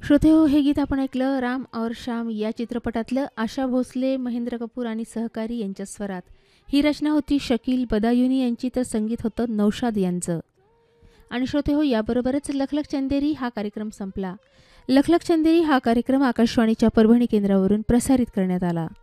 श्रोतेहो, हे गीत आपण ऐकलं राम और श्याम या चित्रपटातलं. आशा भोसले, महेंद्र कपूर आणि सहकारी यांच्या स्वरात. ही रचना होती शकील बदायुनी यांची, तर संगीत होतं नौशाद यांचं. आणि श्रोतेहो, याबरोबरच लखलख चंदेरी हा कार्यक्रम संपला. लखलख चंदेरी हा कार्यक्रम आकाशवाणीच्या परभणी केंद्रावरून प्रसारित करण्यात आला.